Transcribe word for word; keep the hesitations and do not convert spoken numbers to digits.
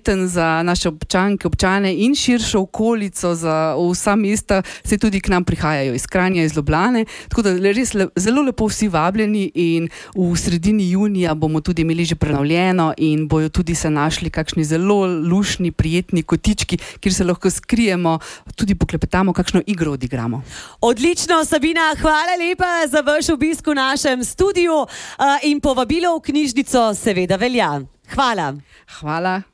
prijeten za naše občanke, občane in širšo okolico, za vsa mesta, se tudi k nam prihajajo iz Kranja, iz Ljubljane. Tako da res le, zelo lepo vsi vabljeni in v sredini junija bomo tudi imeli že prenovljeno in bojo tudi se našli kakšni zelo lušni, prijetni kotički, kjer se lahko skrijemo, tudi poklepetamo, kakšno igro odigramo. Odlično, Sabina, hvala lepa za vaš obisk v našem studiu in povabilo v knjižnico seveda velja. Hvala. Hvala.